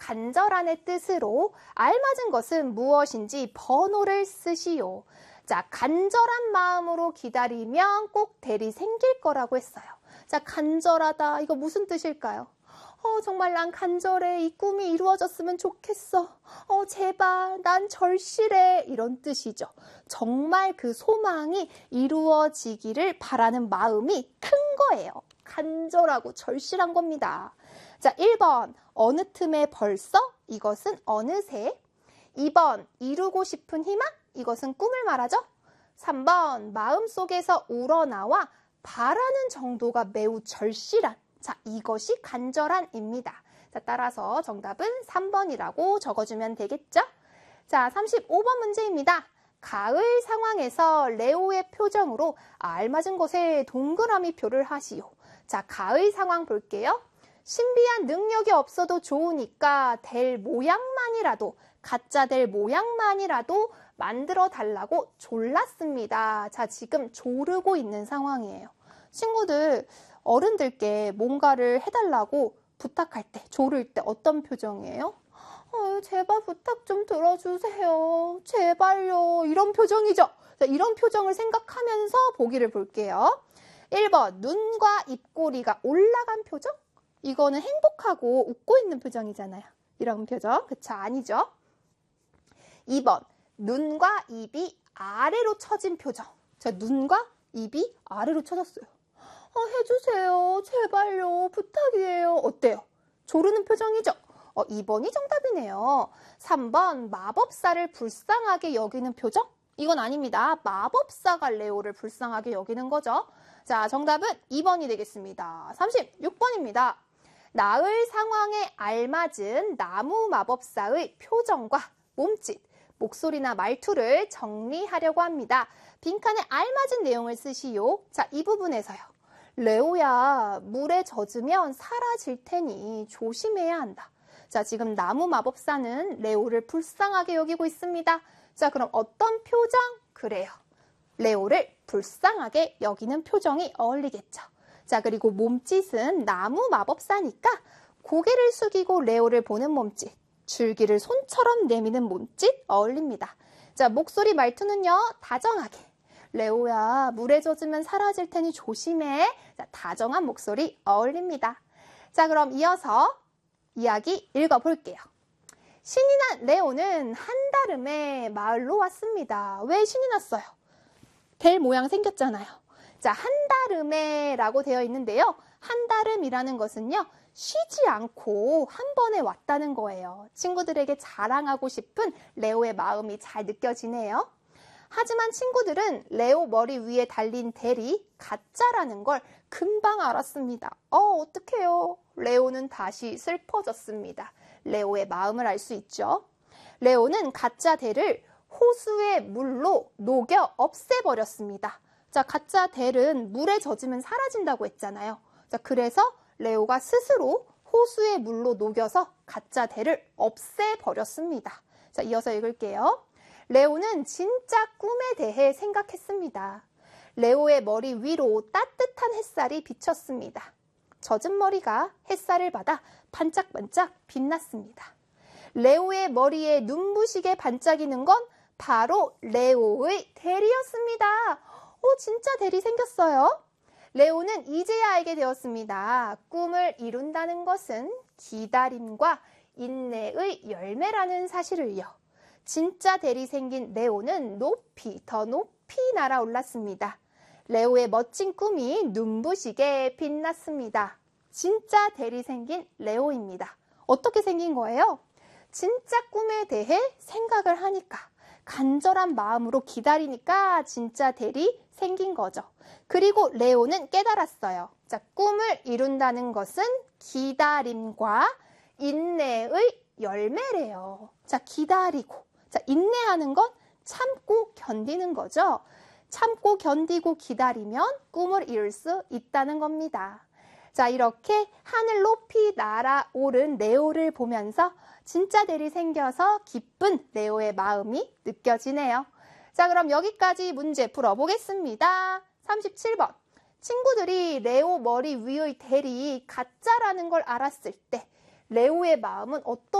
간절한의 뜻으로 알맞은 것은 무엇인지 번호를 쓰시오. 자, 간절한 마음으로 기다리면 꼭 대리 생길 거라고 했어요. 자, 간절하다. 이거 무슨 뜻일까요? 정말 난 간절해. 이 꿈이 이루어졌으면 좋겠어. 제발 난 절실해. 이런 뜻이죠. 정말 그 소망이 이루어지기를 바라는 마음이 큰 거예요. 간절하고 절실한 겁니다. 자, 1번 어느 틈에 벌써? 이것은 어느새. 2번 이루고 싶은 희망? 이것은 꿈을 말하죠. 3번 마음속에서 우러나와 바라는 정도가 매우 절실한. 자, 이것이 간절한입니다. 자, 따라서 정답은 3번이라고 적어주면 되겠죠? 자, 35번 문제입니다. 가을 상황에서 레오의 표정으로 알맞은 것에 동그라미 표를 하시오. 자, 가을 상황 볼게요. 신비한 능력이 없어도 좋으니까 될 모양만이라도, 가짜 될 모양만이라도 만들어 달라고 졸랐습니다. 자, 지금 조르고 있는 상황이에요. 친구들, 어른들께 뭔가를 해달라고 부탁할 때, 조를 때 어떤 표정이에요? 제발 부탁 좀 들어주세요. 제발요. 이런 표정이죠. 자, 이런 표정을 생각하면서 보기를 볼게요. 1번, 눈과 입꼬리가 올라간 표정? 이거는 행복하고 웃고 있는 표정이잖아요. 이런 표정. 그쵸? 아니죠? 2번, 눈과 입이 아래로 처진 표정. 자, 눈과 입이 아래로 처졌어요. 해주세요. 제발요. 부탁이에요. 어때요? 조르는 표정이죠? 2번이 정답이네요. 3번, 마법사를 불쌍하게 여기는 표정? 이건 아닙니다. 마법사가 레오를 불쌍하게 여기는 거죠. 자, 정답은 2번이 되겠습니다. 36번입니다. 나을 상황에 알맞은 나무 마법사의 표정과 몸짓, 목소리나 말투를 정리하려고 합니다. 빈칸에 알맞은 내용을 쓰시오. 자, 이 부분에서요. 레오야, 물에 젖으면 사라질 테니 조심해야 한다. 자, 지금 나무 마법사는 레오를 불쌍하게 여기고 있습니다. 자, 그럼 어떤 표정? 그래요. 레오를 불쌍하게 여기는 표정이 어울리겠죠. 자, 그리고 몸짓은 나무 마법사니까 고개를 숙이고 레오를 보는 몸짓, 줄기를 손처럼 내미는 몸짓 어울립니다. 자, 목소리 말투는요, 다정하게. 레오야, 물에 젖으면 사라질 테니 조심해. 자, 다정한 목소리 어울립니다. 자, 그럼 이어서 이야기 읽어볼게요. 신이 난 레오는 한다름에 마을로 왔습니다. 왜 신이 났어요? 될 모양 생겼잖아요. 자, 한다름에 라고 되어 있는데요. 한다름이라는 것은요, 쉬지 않고 한 번에 왔다는 거예요. 친구들에게 자랑하고 싶은 레오의 마음이 잘 느껴지네요. 하지만 친구들은 레오 머리 위에 달린 델이 가짜라는 걸 금방 알았습니다. 어떡해요? 레오는 다시 슬퍼졌습니다. 레오의 마음을 알 수 있죠. 레오는 가짜 델을 호수의 물로 녹여 없애버렸습니다. 자, 가짜 델은 물에 젖으면 사라진다고 했잖아요. 자, 그래서 레오가 스스로 호수의 물로 녹여서 가짜 델을 없애버렸습니다. 자, 이어서 읽을게요. 레오는 진짜 꿈에 대해 생각했습니다. 레오의 머리 위로 따뜻한 햇살이 비쳤습니다. 젖은 머리가 햇살을 받아 반짝반짝 빛났습니다. 레오의 머리에 눈부시게 반짝이는 건 바로 레오의 델이었습니다. 진짜 델이 생겼어요. 레오는 이제야 알게 되었습니다. 꿈을 이룬다는 것은 기다림과 인내의 열매라는 사실을요. 진짜 델이 생긴 레오는 높이 더 높이 날아올랐습니다. 레오의 멋진 꿈이 눈부시게 빛났습니다. 진짜 델이 생긴 레오입니다. 어떻게 생긴 거예요? 진짜 꿈에 대해 생각을 하니까, 간절한 마음으로 기다리니까 진짜 델이 생긴 거죠. 그리고 레오는 깨달았어요. 자, 꿈을 이룬다는 것은 기다림과 인내의 열매래요. 자, 기다리고. 자, 인내하는 건 참고 견디는 거죠. 참고 견디고 기다리면 꿈을 이룰 수 있다는 겁니다. 자, 이렇게 하늘 높이 날아오른 레오를 보면서 진짜 델이 생겨서 기쁜 레오의 마음이 느껴지네요. 자, 그럼 여기까지 문제 풀어보겠습니다. 37번. 친구들이 레오 머리 위의 델이 가짜라는 걸 알았을 때 레오의 마음은 어떤